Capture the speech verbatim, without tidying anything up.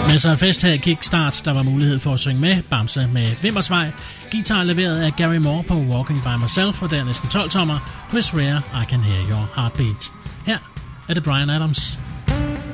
Masser af fest her i Kickstart. Der var mulighed for at synge med. Bamse med Vimmersvej. Guitar leveret af Gary Moore på Walking By Myself, og dernæsten tolv tommer. Chris Rea, I Can Hear Your Heartbeat. Her er det Bryan Adams.